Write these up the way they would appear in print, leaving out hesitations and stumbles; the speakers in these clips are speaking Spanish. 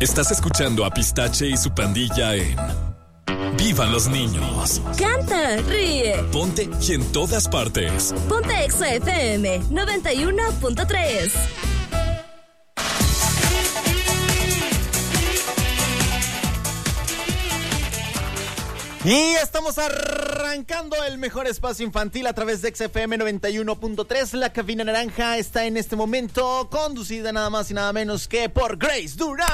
Estás escuchando a Pistache y su pandilla en ¡Vivan los niños! Canta, ríe. Ponte y en todas partes. Ponte Exa FM 91.3. Y estamos arrancando el mejor espacio infantil a través de XFM 91.3. La cabina naranja está en este momento conducida nada más y nada menos que por Grace Durán.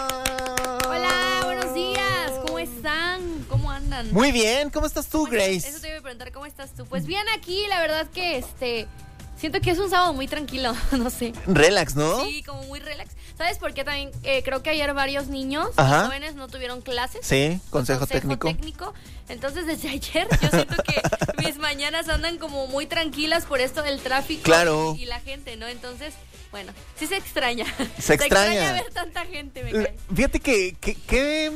Hola, buenos días. ¿Cómo están? ¿Cómo andan? Muy bien. ¿Cómo estás tú, Grace? Eso te iba a preguntar, ¿cómo estás tú? Pues bien aquí, la verdad que siento que es un sábado muy tranquilo, no sé. Relax, ¿no? Sí, como muy relax. ¿Sabes por qué también? Creo que ayer varios niños jóvenes no tuvieron clases. Sí, consejo técnico. Entonces, desde ayer yo siento que mis mañanas andan como muy tranquilas por esto del tráfico. Claro. Y la gente, ¿no? Entonces, bueno, sí se extraña. Se extraña ver tanta gente, me cae. Fíjate que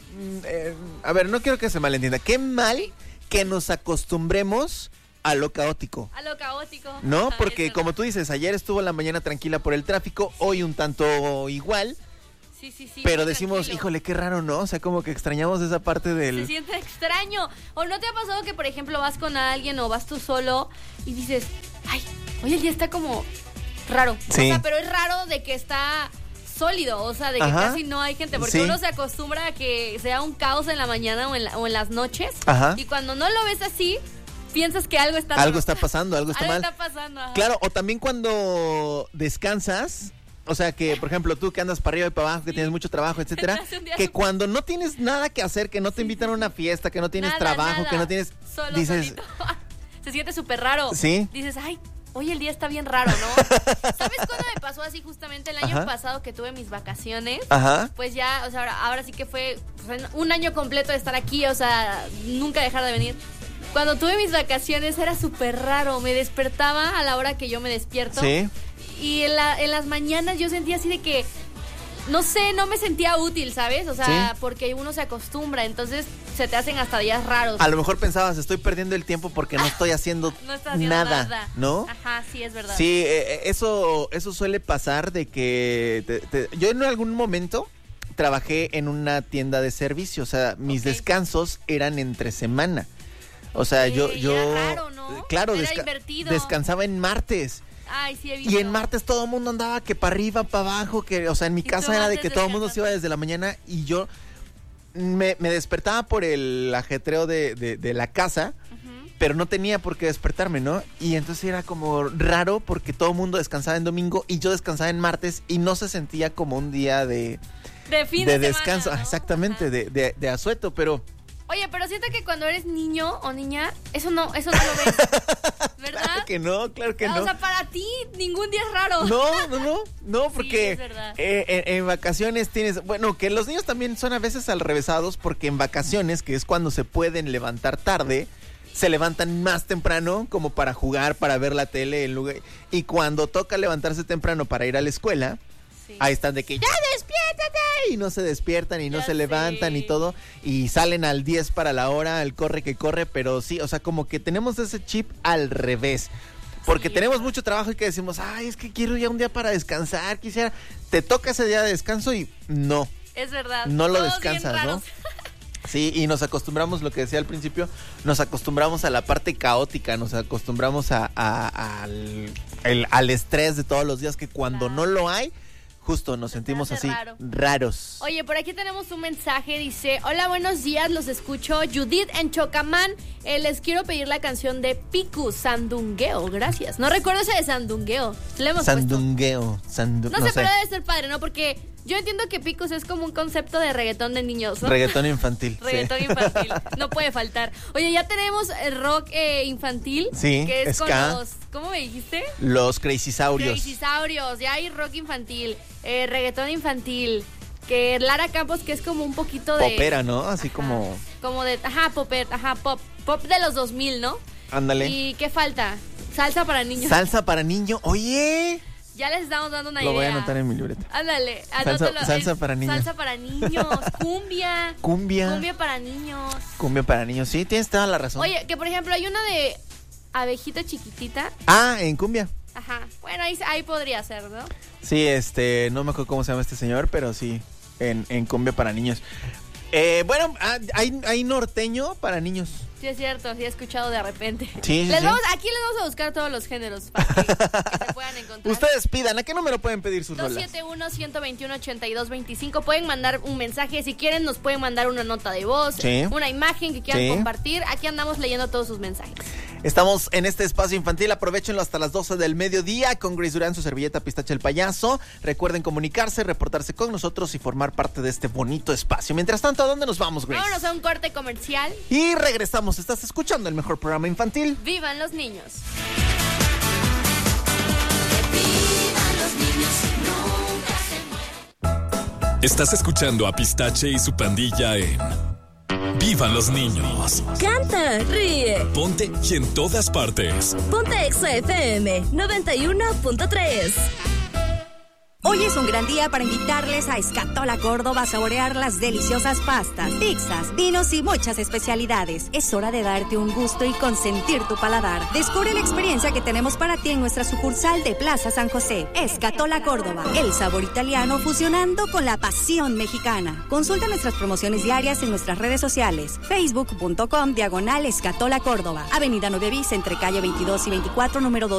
a ver, no quiero que se malentienda. Qué mal que nos acostumbremos a lo caótico. A lo caótico. No, porque como tú dices, ayer estuvo la mañana tranquila por el tráfico, hoy un tanto igual. Sí. Pero decimos, híjole, qué raro, ¿no? O sea, como que extrañamos esa parte del... Se siente extraño. ¿O no te ha pasado que, por ejemplo, vas con alguien o vas tú solo y dices, ay, hoy el día está como raro? Sí. O sea, pero es raro de que está sólido, o sea, de que casi no hay gente, porque uno se acostumbra a que sea un caos en la mañana o en las noches. Y cuando no lo ves así, piensas que algo está pasando. Algo está pasando, algo está mal. Algo está pasando, ajá. Claro, o también cuando descansas, o sea, que por ejemplo tú que andas para arriba y para abajo, que tienes mucho trabajo, etcétera, que cuando no tienes nada que hacer, que no te invitan a una fiesta, que no tienes trabajo, que no tienes... Solo, dices... solito. Se siente súper raro. Sí. Dices, ay, hoy el día está bien raro, ¿no? ¿Sabes cuándo me pasó así justamente el año pasado que tuve mis vacaciones? Pues ya, o sea, ahora sí que fue un año completo de estar aquí, o sea, nunca dejar de venir. Cuando tuve mis vacaciones era súper raro, me despertaba a la hora que yo me despierto. Sí. Y en las mañanas yo sentía así de que, no sé, no me sentía útil, ¿sabes? O sea, porque uno se acostumbra, entonces se te hacen hasta días raros. A lo mejor pensabas, estoy perdiendo el tiempo porque no estoy haciendo, nada, ¿no? Ajá, sí, es verdad. Sí, eso suele pasar de que... yo en algún momento trabajé en una tienda de servicio, o sea, mis descansos eran entre semana. O sea, yo era raro, ¿no? Claro, era invertido. Descansaba en martes. Ay, sí he visto. Y en martes todo el mundo andaba que para arriba, para abajo, que, o sea, en mi casa era de que todo el mundo se iba desde la mañana y yo me despertaba por el ajetreo de la casa, pero no tenía por qué despertarme, ¿no? Y entonces era como raro porque todo el mundo descansaba en domingo y yo descansaba en martes y no se sentía como un día de fin de descanso, semana, ¿no? Exactamente, de asueto, pero... Oye, pero siento que cuando eres niño o niña, eso no lo ves, ¿verdad? Claro que no. O sea, para ti ningún día es raro. No, porque sí, es verdad. En vacaciones tienes, bueno, que los niños también son a veces alrevesados porque en vacaciones, que es cuando se pueden levantar tarde, se levantan más temprano como para jugar, para ver la tele, y cuando toca levantarse temprano para ir a la escuela, ahí están de que ¡ya despiértate! Y no se despiertan y no se levantan y todo. Y salen al 10 para la hora, el corre que corre. Pero sí, o sea, como que tenemos ese chip al revés. Porque tenemos mucho trabajo y que decimos, ay, es que quiero ya un día para descansar, quisiera. Te toca ese día de descanso y no. Es verdad. No lo descansas, ¿no? Sí, y nos acostumbramos, lo que decía al principio, nos acostumbramos a la parte caótica, nos acostumbramos al estrés de todos los días, que cuando no lo hay, justo nos sentimos así, raros. Oye, por aquí tenemos un mensaje, dice, hola, buenos días, los escucho, Judith en Chocamán, les quiero pedir la canción de Piku, Sandungueo, gracias. No recuerdo ese de Sandungueo, le hemos Sandungueo, no sé, pero debe ser padre, ¿no? Porque yo entiendo que Picus es como un concepto de reggaetón de niños, ¿no? Reggaetón infantil. Reggaetón infantil, no puede faltar. Oye, ya tenemos el rock infantil. Sí, que es ska. Con los, ¿cómo me dijiste? Los Crazysaurios. Crazysaurios, ya hay rock infantil, reggaetón infantil, que Lara Campos, que es como un poquito de... Popera, ¿no? Así como... Como de, pop de los 2000, ¿no? Ándale. ¿Y qué falta? Salsa para niños. Salsa para niño, oye... Ya les estamos dando una idea. Lo voy a anotar en mi libreta. Ándale, anótalo. Salsa para niños. Salsa para niños, cumbia. Cumbia para niños. Cumbia para niños, sí, tienes toda la razón. Oye, que por ejemplo hay una de abejita chiquitita. Ah, en cumbia. Ajá, bueno, ahí podría ser, ¿no? Sí, no me acuerdo cómo se llama este señor, pero sí. en cumbia para niños. Bueno, hay norteño para niños. Sí, es cierto, sí he escuchado de repente. Sí, aquí les vamos a buscar todos los géneros para que se puedan encontrar. Ustedes pidan, ¿a qué número pueden pedir sus rolas? 271-121-8225. Pueden mandar un mensaje, si quieren nos pueden mandar una nota de voz, una imagen que quieran compartir. Aquí andamos leyendo todos sus mensajes. Estamos en este espacio infantil, aprovechenlo hasta las 12 del mediodía con Grace Durán, su servilleta Pistache el Payaso. Recuerden comunicarse, reportarse con nosotros y formar parte de este bonito espacio. Mientras tanto, ¿a dónde nos vamos, Grace? Vámonos a un corte comercial. Y regresamos. Estás escuchando el mejor programa infantil. ¡Vivan los niños! ¡Vivan los niños! Nunca se mueren. Estás escuchando a Pistache y su pandilla en ¡Vivan los niños! Canta, ríe. Ponte y en todas partes. Ponte Exa FM 91.3. Hoy es un gran día para invitarles a Scatola Córdoba a saborear las deliciosas pastas, pizzas, vinos y muchas especialidades. Es hora de darte un gusto y consentir tu paladar. Descubre la experiencia que tenemos para ti en nuestra sucursal de Plaza San José. Scatola Córdoba, el sabor italiano fusionando con la pasión mexicana. Consulta nuestras promociones diarias en nuestras redes sociales. Facebook.com/Scatola Córdoba. Avenida 9 Bis entre calle 22 y 24, número 2.